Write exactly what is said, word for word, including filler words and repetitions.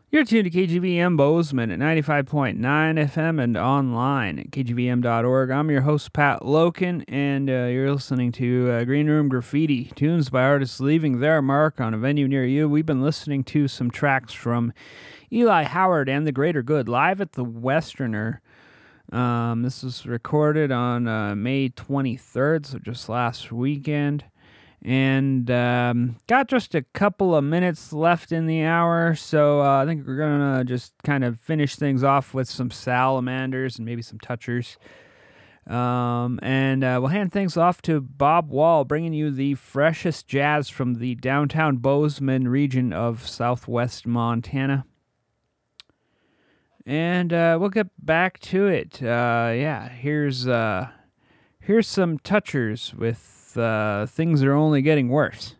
You're tuned to K G V M Bozeman at ninety-five point nine F M and online at K G V M dot org. I'm your host, Pat Loken, and uh, you're listening to uh, Green Room Graffiti, tunes by artists leaving their mark on a venue near you. We've been listening to some tracks from Eli Howard and The Greater Good live at the Westerner. Um, this was recorded on uh, May twenty-third, so just last weekend. And um, got just a couple of minutes left in the hour, so uh, I think we're going to just kind of finish things off with some Salamanders and maybe some Touchers. Um, and uh, we'll hand things off to Bob Wall, bringing you the freshest jazz from the downtown Bozeman region of southwest Montana. And uh, we'll get back to it. Uh, yeah, here's uh, here's some Touchers with Uh, things are only getting worse.